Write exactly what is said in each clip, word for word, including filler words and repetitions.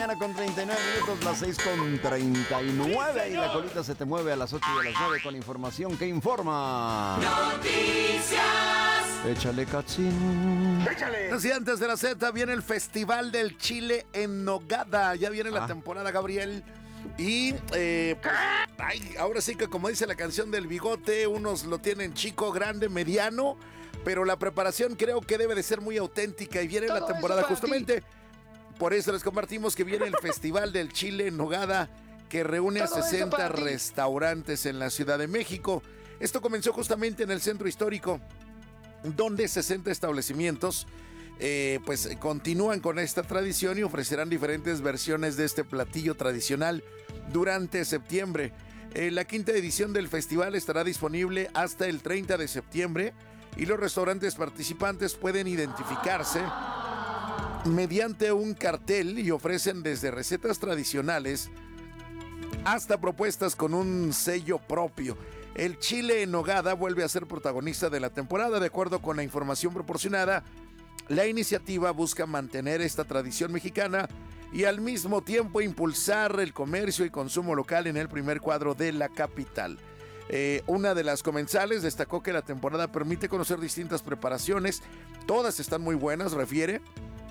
Con treinta y nueve minutos, las seis con treinta y nueve y la colita se te mueve a las ocho y a las nueve con información que informa. Noticias. Échale, Cachín. Échale. Así antes de la Z viene el Festival del Chile en Nogada. Ya viene la Ah. temporada, Gabriel. Y eh, pues, ay, ahora sí que como dice la canción del Bigote, unos lo tienen chico, grande, mediano, pero la preparación creo que debe de ser muy auténtica y viene Todo la temporada eso para justamente. Por eso les compartimos que viene el Festival del Chile en Nogada, que reúne a Todo eso sesenta para ti. restaurantes en la Ciudad de México. Esto comenzó justamente en el centro histórico, donde sesenta establecimientos eh, pues continúan con esta tradición y ofrecerán diferentes versiones de este platillo tradicional durante septiembre. Eh, la quinta edición del festival estará disponible hasta el treinta de septiembre y los restaurantes participantes pueden identificarse mediante un cartel y ofrecen desde recetas tradicionales hasta propuestas con un sello propio. El chile en nogada vuelve a ser protagonista de la temporada. De acuerdo con la información proporcionada, la iniciativa busca mantener esta tradición mexicana y al mismo tiempo impulsar el comercio y consumo local en el primer cuadro de la capital. Eh, una de las comensales destacó que la temporada permite conocer distintas preparaciones. Todas están muy buenas, refiere.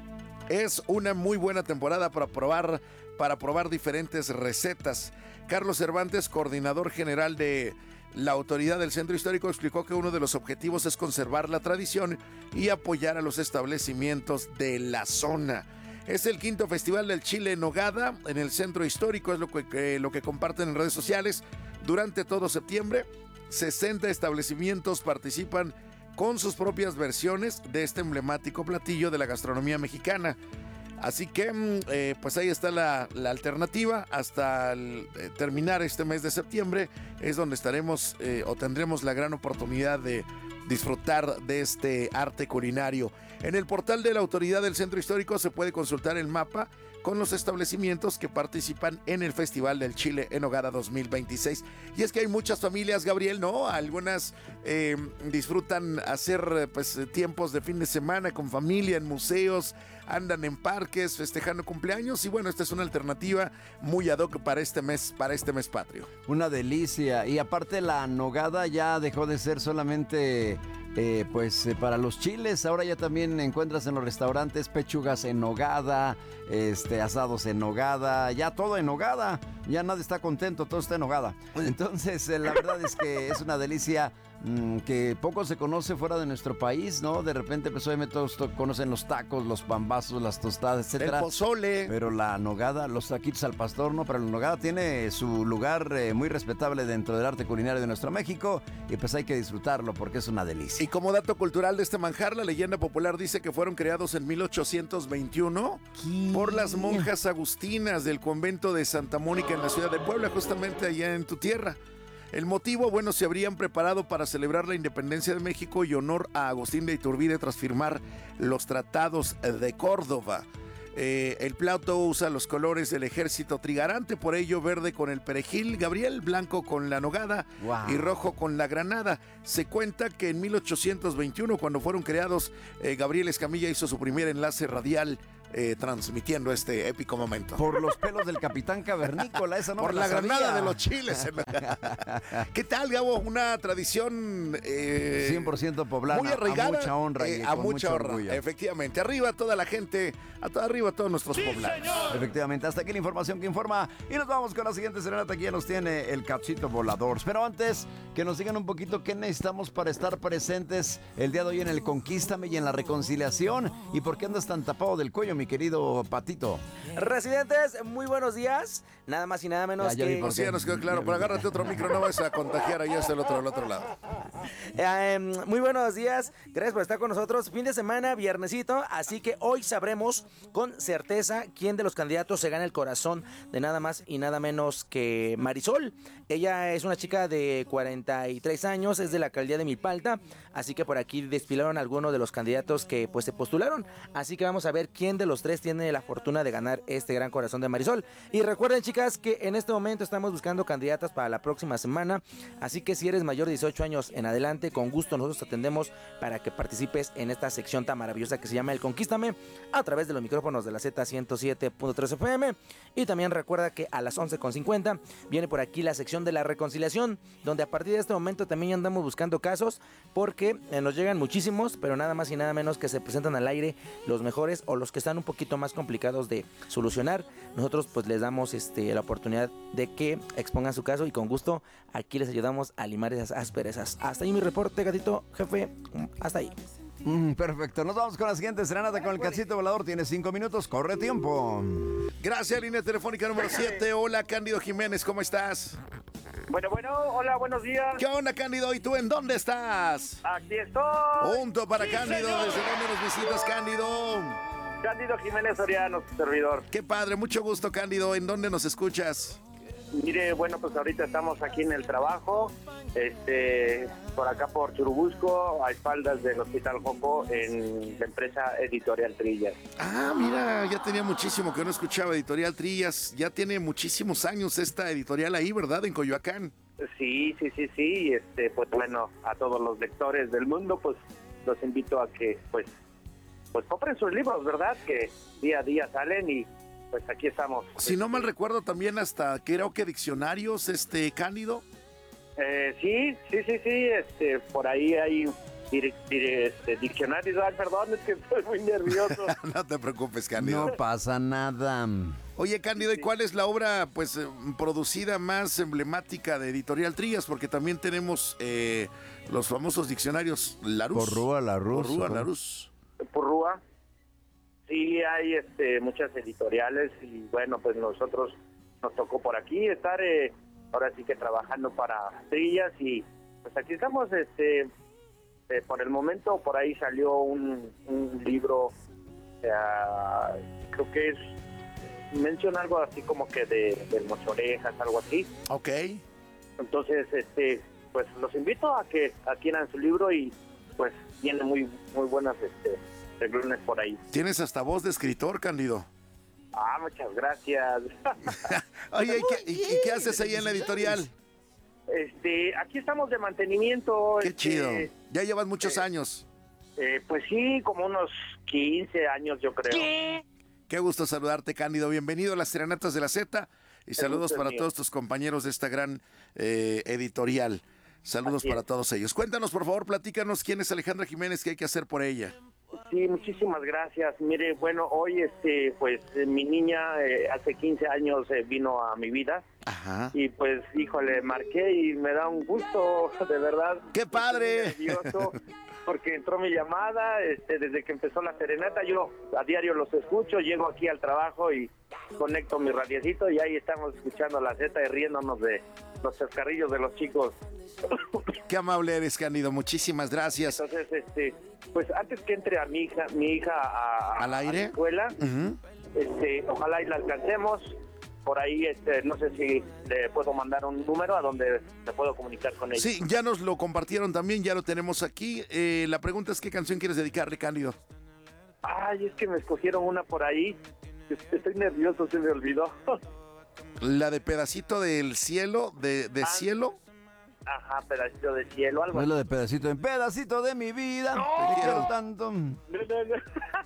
Es una muy buena temporada para probar, para probar diferentes recetas. Carlos Cervantes, coordinador general de la autoridad del Centro Histórico, explicó que uno de los objetivos es conservar la tradición y apoyar a los establecimientos de la zona. Es el quinto Festival del Chile en Nogada en el Centro Histórico, es lo que, eh, lo que comparten en redes sociales. Durante todo septiembre, sesenta establecimientos participan con sus propias versiones de este emblemático platillo de la gastronomía mexicana. Así que, eh, pues ahí está la, la alternativa. Hasta el, eh, terminar este mes de septiembre es donde estaremos eh, o tendremos la gran oportunidad de disfrutar de este arte culinario. En el portal de la autoridad del Centro Histórico se puede consultar el mapa con los establecimientos que participan en el Festival del Chile en Nogada dos mil veintiséis. Y es que hay muchas familias, Gabriel, ¿no? Algunas eh, disfrutan hacer pues tiempos de fin de semana con familia en museos, andan en parques festejando cumpleaños y bueno, esta es una alternativa muy ad hoc para este mes, para este mes patrio. Una delicia. Y aparte la nogada ya dejó de ser solamente eh, pues eh, para los chiles. Ahora ya también encuentras en los restaurantes pechugas en nogada, este, asados en nogada, ya todo en nogada. Ya nadie está contento, todo está en nogada. Entonces eh, la verdad es que es una delicia mmm, que poco se conoce fuera de nuestro país, ¿no? De repente pues obviamente todos to- conocen los tacos, los pambazos, las tostadas, etcétera. El pozole. Pero la nogada, los taquitos al pastor, no, pero la nogada tiene su lugar eh, muy respetable dentro del arte culinario de nuestro México y pues hay que disfrutarlo porque es una delicia. Y como dato cultural de este manjar, la leyenda popular dice que fueron creados en mil ochocientos veintiuno ¿Qué? por las monjas agustinas del convento de Santa Mónica en la ciudad de Puebla, justamente allá en tu tierra. El motivo, bueno, se habrían preparado para celebrar la independencia de México y honor a Agustín de Iturbide tras firmar los tratados de Córdoba. Eh, el plato usa los colores del ejército trigarante, por ello verde con el perejil, Gabriel, blanco con la nogada Wow. y rojo con la granada. Se cuenta que en mil ochocientos veintiuno, cuando fueron creados, eh, Gabriel Escamilla hizo su primer enlace radial eh, transmitiendo este épico momento. Por los pelos del Capitán Cavernícola, esa no Por me la sabía. granada de los chiles. ¿Qué tal, Gabo? Una tradición eh, cien por ciento poblana, muy arraigada, a mucha honra y eh, con a mucha mucho honra. orgullo. Efectivamente, arriba toda la gente, a toda arriba todos nuestros Sí, poblanos. señor. Efectivamente, hasta aquí la información que informa. Y nos vamos con la siguiente serenata que ya nos tiene el Cachito Volador. Pero antes, que nos digan un poquito qué necesitamos para estar presentes el día de hoy en el Conquístame y en la Reconciliación. ¿Y por qué andas tan tapado del cuello, mi querido Patito? Residentes, muy buenos días. Nada más y nada menos Ya, ya vi que... por Pues sí, ya nos quedó claro, pero agárrate otro micro, no vas a contagiar allá hasta el otro, al otro lado. Eh, muy buenos días, gracias por estar con nosotros. Fin de semana, viernesito, así que hoy sabremos con certeza quién de los candidatos se gana el corazón de nada más y nada menos que Marisol. Ella es una chica de cuarenta y tres años, es de la alcaldía de Milpalta, así que por aquí desfilaron algunos de los candidatos que pues se postularon. Así que vamos a ver quién de los los tres tiene la fortuna de ganar este gran corazón de Marisol. Y recuerden, chicas, que en este momento estamos buscando candidatas para la próxima semana, así que si eres mayor de dieciocho años en adelante, con gusto nosotros te atendemos para que participes en esta sección tan maravillosa que se llama El Conquístame, a través de los micrófonos de la Z ciento siete punto tres F M. Y también recuerda que a las once con cincuenta viene por aquí la sección de la reconciliación, donde a partir de este momento también andamos buscando casos, porque eh, nos llegan muchísimos, pero nada más y nada menos que se presentan al aire los mejores o los que están un poquito más complicados de solucionar. Nosotros pues les damos este, la oportunidad de que expongan su caso y con gusto aquí les ayudamos a limar esas asperezas. Hasta ahí mi reporte, gatito, jefe, hasta ahí. Mm, perfecto, nos vamos con la siguiente serenata con el cachito volador. Tiene cinco minutos, corre tiempo. Gracias, línea telefónica número siete. Hola, Cándido Jiménez, ¿cómo estás? Bueno, bueno, hola, buenos días. ¿Qué onda, Cándido? ¿Y tú en dónde estás? Aquí estoy. Punto para Sí, Cándido. señor. ¿Desde dónde nos visitas, Cándido? Cándido Jiménez Soriano, tu servidor. Qué padre, mucho gusto, Cándido. ¿En dónde nos escuchas? Mire, bueno, pues ahorita estamos aquí en el trabajo, este, por acá por Churubusco, a espaldas del Hospital Joco, en la empresa Editorial Trillas. Ah, mira, ya tenía muchísimo que no escuchaba Editorial Trillas. Ya tiene muchísimos años esta editorial ahí, ¿verdad? En Coyoacán. Sí, sí, sí, sí, y este, pues bueno, a todos los lectores del mundo, pues los invito a que, pues, pues compren sus libros, ¿verdad? Que día a día salen y pues aquí estamos. Si no mal recuerdo, también hasta creo que diccionarios, este, Cándido. Eh, sí, sí, sí, sí, este, por ahí hay dir- dir- este, diccionarios. Ay, perdón, es que estoy muy nervioso. No te preocupes, Cándido. No pasa nada. Oye, Cándido, ¿y cuál es la obra pues eh, producida más emblemática de Editorial Trillas? Porque también tenemos eh, los famosos diccionarios Larousse. Porrúa, Larousse. Porrúa, Larousse. Purrúa. Sí, hay este, muchas editoriales y bueno, pues nosotros nos tocó por aquí estar eh, ahora sí que trabajando para Trillas y pues aquí estamos, este, eh, por el momento por ahí salió un, un libro, eh, creo que es, menciona algo así como que de, de Mochorejas, algo así. Ok. Entonces, este, pues los invito a que adquieran su libro y pues tiene muy, muy buenas, este, renglones por ahí. Tienes hasta voz de escritor, Cándido. Ah, muchas gracias. Oye, ¿y qué, y- y qué haces ahí en la editorial? Este, aquí estamos de mantenimiento. Qué este, chido. Ya llevas muchos eh, años. eh, pues sí, como unos quince años, yo creo. Qué gusto saludarte, Cándido. Bienvenido a las Serenatas de la Z y saludos gusto es para mío. todos tus compañeros de esta gran eh, editorial. Saludos Así para es. todos ellos. Cuéntanos, por favor, platícanos quién es Alejandra Jiménez, qué hay que hacer por ella. Sí, muchísimas gracias. Mire, bueno, hoy, este, pues eh, mi niña eh, hace quince años eh, vino a mi vida. Ajá. Y pues, híjole, marqué y me da un gusto, de verdad. ¡Qué padre! Estoy nervioso porque entró mi llamada, este, desde que empezó la serenata, yo a diario los escucho, llego aquí al trabajo y conecto mi radiecito y ahí estamos escuchando la Z y riéndonos de los chascarrillos de los chicos. Qué amable eres, Cándido. Muchísimas gracias. Entonces, este, pues antes que entre a mi hija, mi hija a, ¿Al a aire? la escuela, Ujú. este, ojalá y la alcancemos. Por ahí, este, no sé si le puedo mandar un número a donde me puedo comunicar con ella. Sí, ya nos lo compartieron también, ya lo tenemos aquí. Eh, la pregunta es, ¿qué canción quieres dedicarle, Cándido? Ay, es que me escogieron una por ahí. Estoy nervioso, se me olvidó. La de Pedacito del Cielo, de, de Ah. Cielo. Ajá, pedacito de cielo, algo No es así. lo de pedacito en pedacito de mi vida. ¡No! Te quiero tanto. No, no, no.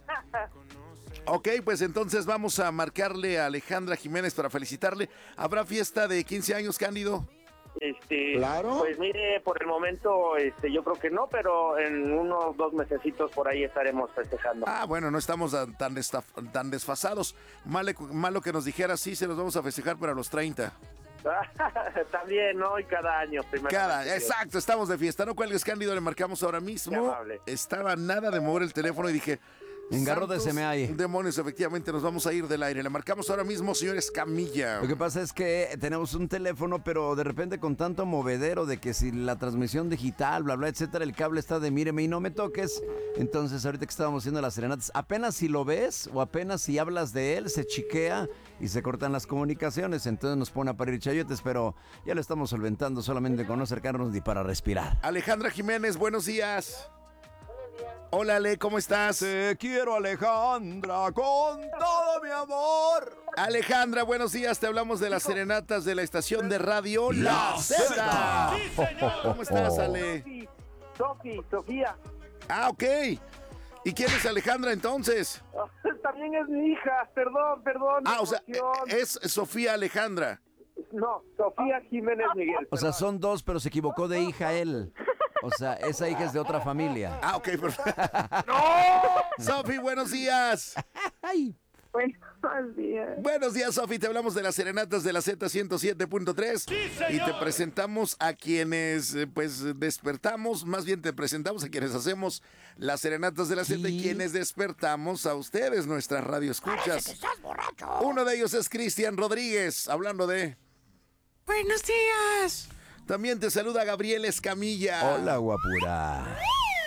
Ok, pues entonces vamos a marcarle a Alejandra Jiménez para felicitarle. ¿Habrá fiesta de quince años, Cándido? Este, Claro. Pues mire, por el momento, este, yo creo que no, pero en unos dos mesecitos por ahí estaremos festejando. Ah, bueno, no estamos tan, tan, destaf- tan desfasados. Male- malo que nos dijera, sí, se los vamos a festejar para los treinta. También, ¿no? Y cada año. primeramente Cada, Dios. exacto, estamos de fiesta. No cuelgues, Cándido, le marcamos ahora Qué mismo. amable. Estaba nada de mover el teléfono y dije... Engarróteseme santos ahí. demonios, efectivamente, nos vamos a ir del aire. Le marcamos ahora mismo, señor Escamilla. Lo que pasa es que tenemos un teléfono, pero de repente con tanto movedero de que si la transmisión digital, bla, bla, etcétera, el cable está de míreme y no me toques. Entonces, ahorita que estábamos haciendo las serenatas, apenas si lo ves o apenas si hablas de él, se chiquea y se cortan las comunicaciones. Entonces nos pone a parir chayotes, pero ya lo estamos solventando solamente con no acercarnos ni para respirar. Alejandra Jiménez, buenos días. Hola, Ale, ¿cómo estás? Te quiero, Alejandra, con todo mi amor. Alejandra, buenos días. Te hablamos de las serenatas de la estación de radio La Z. ¿Cómo estás, Ale? Sofi, Sofi, Sofía. Ah, ok. ¿Y quién es Alejandra entonces? También es mi hija, perdón, perdón. Ah, o sea, emoción. es Sofía Alejandra. No, Sofía Jiménez Miguel. O sea, perdón. son dos, pero se equivocó de hija él. O sea, esa hija es de otra familia. Ah, ok, perfecto. Sofi, buenos días. Ay. Buenos días. Buenos días, Sofi. Te hablamos de las serenatas de la Z ciento siete punto tres y te presentamos a quienes, eh, pues, despertamos. Más bien te presentamos a quienes hacemos las serenatas de la Z y Sí. quienes despertamos a ustedes, nuestras radioescuchas. Uno de ellos es Cristian Rodríguez, hablando de... Buenos días. También te saluda Gabriel Escamilla. Hola, guapura.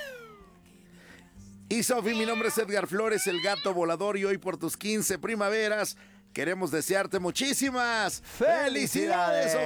Y Sofi, mi nombre es Edgar Flores, el gato volador, y hoy por tus quince primaveras queremos desearte muchísimas felicidades, ¡Felicidades!